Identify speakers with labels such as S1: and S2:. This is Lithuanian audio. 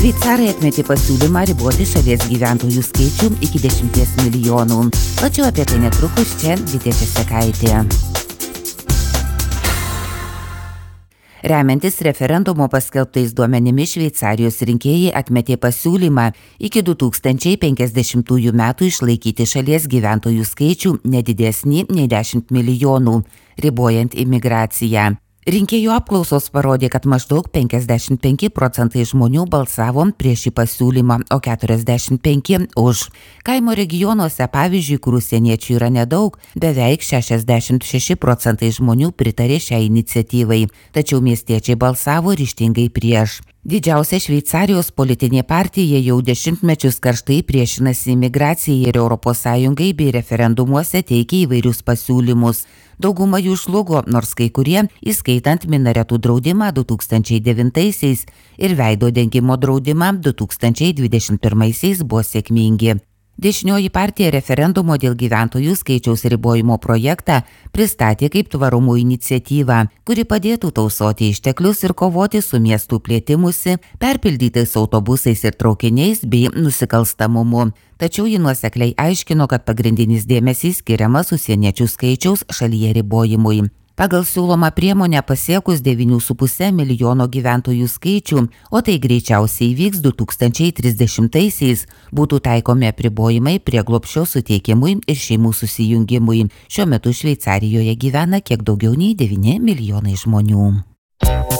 S1: Šveicarai atmetė pasiūlymą riboti šalies gyventojų skaičių iki 10 milijonų. Plačiau apie tai netrukus čia Vitė Česekaitė. Remiantis referendumo paskelbtais duomenimis, Šveicarijos rinkėjai atmetė pasiūlymą iki 2050 metų išlaikyti šalies gyventojų skaičių nedidesnį nei 10 milijonų, ribojant imigraciją. Rinkėjų apklausos parodė, kad maždaug 55% žmonių balsavo prieš šį pasiūlymą, o 45% už. Kaimo regionuose, pavyzdžiui, kur užsieniečių yra nedaug, beveik 66% žmonių pritarė šiai iniciatyvai, tačiau miestiečiai balsavo ryžtingai prieš. Didžiausia Šveicarijos politinė partija jau dešimtmečius karštai priešinasi imigracijai ir ES bei referendumuose teikia įvairius pasiūlymus. Dauguma jų žlugo, nors kai kurie, įskaitant minaretų draudimą 2009 ir veido dengimo draudimą 2021 buvo sėkmingi. Dešinioji partija referendumo dėl gyventojų skaičiaus ribojimo projektą pristatė kaip tvarumo iniciatyvą, kuri padėtų tausoti išteklius ir kovoti su miestų plėtimusi, perpildytais autobusais ir traukiniais bei nusikalstamumu. Tačiau ji nuosekliai aiškino, kad pagrindinis dėmesys skiriamas užsieniečių skaičiaus šalyje ribojimui. Pagal siūlomą priemonę pasiekus 9,5 milijono gyventojų skaičių, o tai greičiausiai įvyks 2030-aisiais, būtų taikomi apribojimai prieglobsčio suteikimui ir šeimų susijungimui. Šiuo metu Šveicarijoje gyvena kiek daugiau nei 9 milijonai žmonių.